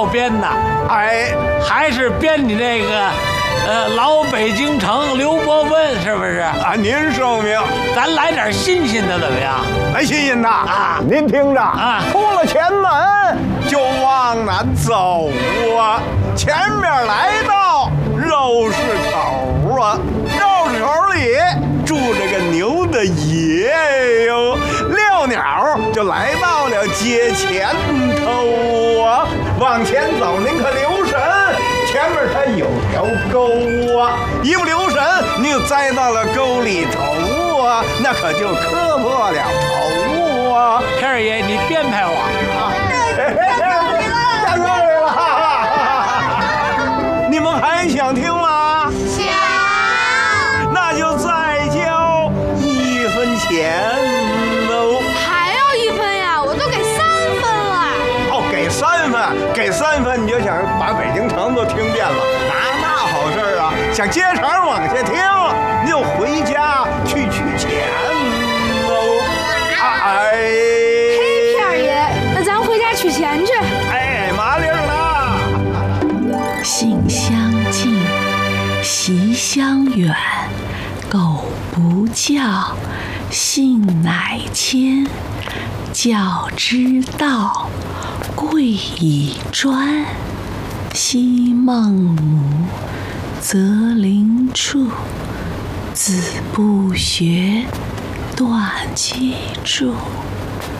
编呐？ 哎， 还是编你那个，老北京城刘伯温是不是？ 啊，您说明。 咱来点新鲜的怎么样？ 来新鲜的啊！ 您听着啊， 出了前门就往南走啊，前面来到肉市口啊，肉市口里住着个牛的爷哟，遛鸟就来到了街前头啊，往前走您可留神，前面它有条沟啊，一不留神你就栽到了沟里头啊，那可就磕破了头啊！ 天儿爷，你编排我啊！ 下课了，你们还想听吗？ 想。 那就再交1分钱喽。 还要1分呀？我都给3分了。 哦，给3分，给3分，你就想把北京城都听遍了，那好事啊！想接茬往下听，你就回家去取钱喽。哎， 嘿，片儿爷，那咱回家取钱去。 哎，麻利儿了。 信相近，习相远，苟不教，性乃迁。教之道，贵以专。昔孟母，择邻处，子不学，断机杼。